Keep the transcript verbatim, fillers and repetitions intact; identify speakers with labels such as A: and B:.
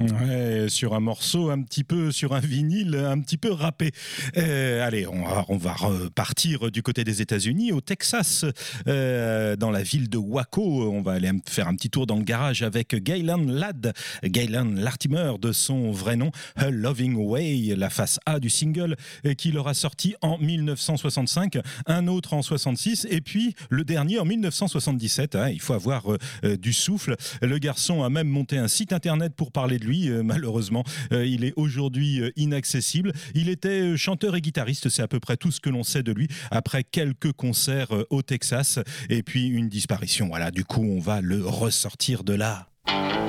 A: Ouais, sur un morceau, un petit peu sur un vinyle, un petit peu râpé. Euh, allez, on va, on va repartir du côté des États-Unis, au Texas, euh, dans la ville de Waco. On va aller faire un petit tour dans le garage avec Gaylan Ladd, Gaylan Latimer de son vrai nom, A Loving Way, la face A du single qui leur a sorti en dix-neuf cent soixante-cinq, un autre en soixante-six et puis le dernier en dix-neuf cent soixante-dix-sept. Hein, il faut avoir euh, du souffle. Le garçon a même monté un site internet pour parler de lui. Euh, malheureusement, euh, il est aujourd'hui euh, inaccessible. Il était euh, chanteur et guitariste, c'est à peu près tout ce que l'on sait de lui après quelques concerts euh, au Texas et puis une disparition. Voilà, du coup, on va le ressortir de là.